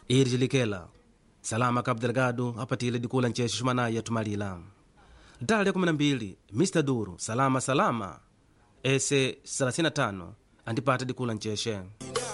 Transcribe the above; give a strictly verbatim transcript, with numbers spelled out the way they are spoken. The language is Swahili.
iri jilikela salama Cabo Delgado apatile dikula ncheshi shumanaye tumalila dale kumi na mbili mister Duru salama salama ese thelathini na tano andipata dikula ncheshe